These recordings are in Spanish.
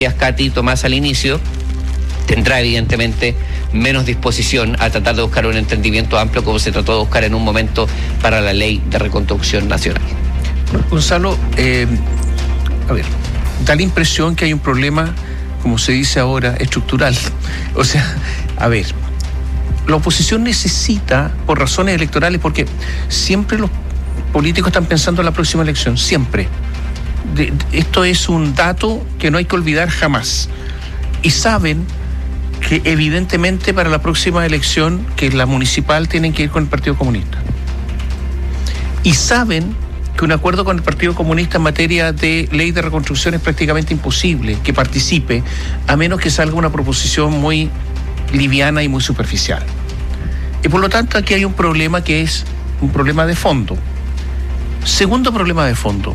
Katy Tomás al inicio, tendrá evidentemente menos disposición a tratar de buscar un entendimiento amplio como se trató de buscar en un momento para la ley de reconstrucción nacional. Gonzalo, a ver, da la impresión que hay un problema, como se dice ahora, estructural. O sea, a ver, la oposición necesita, por razones electorales, porque siempre los políticos están pensando en la próxima elección, siempre. Esto es un dato que no hay que olvidar jamás. Y saben que evidentemente para la próxima elección, que es la municipal, tienen que ir con el Partido Comunista. Y saben que un acuerdo con el Partido Comunista en materia de ley de reconstrucción es prácticamente imposible que participe, a menos que salga una proposición muy liviana y muy superficial. Y por lo tanto aquí hay un problema que es un problema de fondo. Segundo problema de fondo.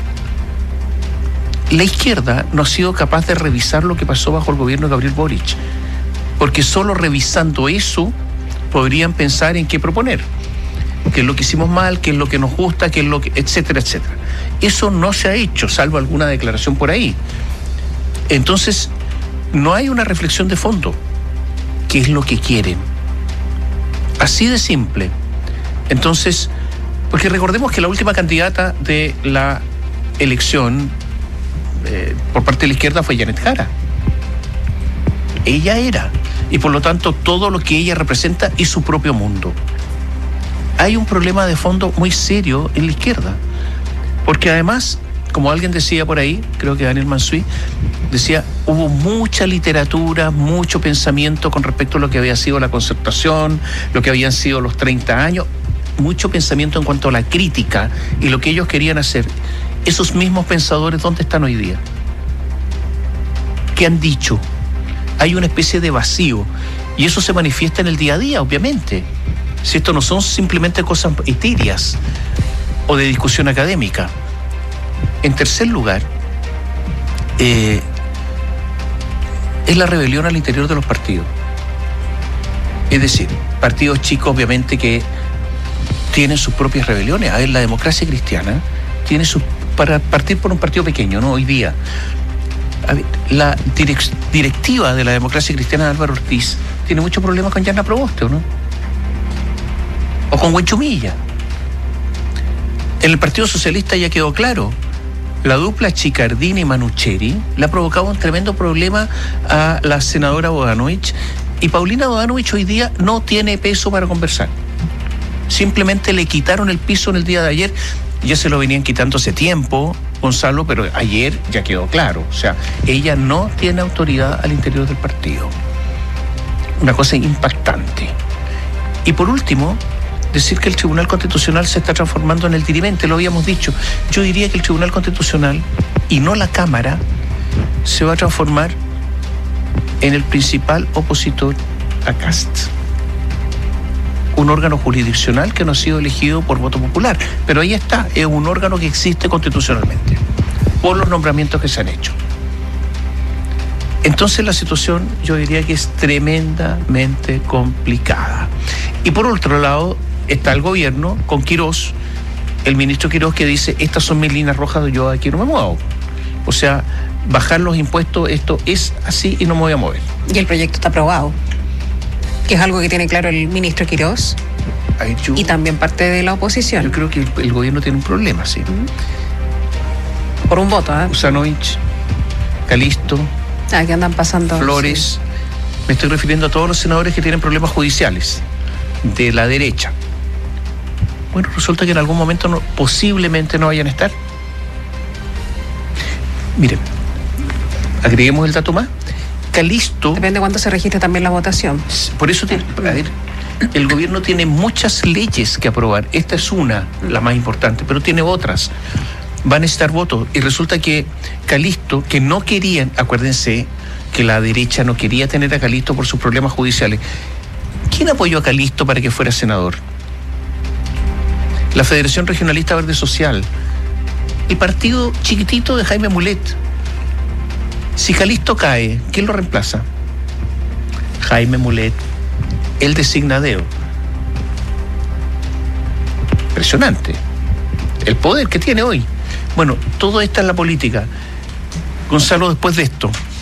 La izquierda no ha sido capaz de revisar lo que pasó bajo el gobierno de Gabriel Boric, porque solo revisando eso podrían pensar en qué proponer, qué es lo que hicimos mal, qué es lo que nos gusta, qué es lo que, etcétera, etcétera. Eso no se ha hecho, salvo alguna declaración por ahí. Entonces, no hay una reflexión de fondo. ¿Qué es lo que quieren? Así de simple. Entonces, porque recordemos que la última candidata de la elección por parte de la izquierda fue Janet Jara. Ella era, y por lo tanto todo lo que ella representa es su propio mundo. Hay un problema de fondo muy serio en la izquierda, porque además, como alguien decía por ahí, creo que Daniel Mansuy decía, hubo mucha literatura, mucho pensamiento con respecto a lo que había sido la concertación, lo que habían sido los 30 años, mucho pensamiento en cuanto a la crítica y lo que ellos querían hacer. Esos mismos pensadores, ¿dónde están hoy día? ¿Qué han dicho? Hay una especie de vacío, y eso se manifiesta en el día a día, obviamente. Si esto no son simplemente cosas etéreas o de discusión académica. En tercer lugar, es la rebelión al interior de los partidos. Es decir, partidos chicos obviamente que tienen sus propias rebeliones. A ver, la Democracia Cristiana tiene sus... Para partir por un partido pequeño, ¿no? Hoy día, a ver, la directiva de la Democracia Cristiana de Álvaro Ortiz tiene muchos problemas con Yarna Proboste, ¿no? O con Huenchumilla. En el Partido Socialista ya quedó claro. La dupla Chicardini y Manucheri le ha provocado un tremendo problema a la senadora Bodanovich, y Paulina Bodanovich hoy día no tiene peso para conversar. Simplemente le quitaron el piso en el día de ayer. Ya se lo venían quitando hace tiempo, Gonzalo, pero ayer ya quedó claro. O sea, ella no tiene autoridad al interior del partido. Una cosa impactante. Y por último, decir que el Tribunal Constitucional se está transformando en el dirimente, lo habíamos dicho. Yo diría que el Tribunal Constitucional, y no la Cámara, se va a transformar en el principal opositor a Kast. Un órgano jurisdiccional que no ha sido elegido por voto popular, pero ahí está, es un órgano que existe constitucionalmente, por los nombramientos que se han hecho. Entonces la situación, yo diría que es tremendamente complicada. Y por otro lado, está el gobierno con Quirós, el ministro Quirós, que dice, estas son mis líneas rojas, yo aquí no me muevo. O sea, bajar los impuestos, esto es así y no me voy a mover. Y el proyecto está aprobado, que es algo que tiene claro el ministro Quirós y también parte de la oposición. Yo creo que el gobierno tiene un problema, sí. Por un voto, ¿eh? Usanovich, Calisto, que andan pasando Flores, sí. Me estoy refiriendo a todos los senadores que tienen problemas judiciales de la derecha. Bueno, resulta que en algún momento posiblemente no vayan a estar. Miren, agreguemos el dato más. Calisto... Depende de cuánto se registre también la votación. Por eso, a ver, el gobierno tiene muchas leyes que aprobar. Esta es una, la más importante, pero tiene otras. Va a necesitar votos. Y resulta que Calisto, que no querían, acuérdense que la derecha no quería tener a Calisto por sus problemas judiciales. ¿Quién apoyó a Calisto para que fuera senador? La Federación Regionalista Verde Social. El partido chiquitito de Jaime Mulet. Si Calisto cae, ¿quién lo reemplaza? Jaime Mulet. Él designa a Deo. Impresionante. El poder que tiene hoy. Bueno, todo esto es la política. Gonzalo, después de esto,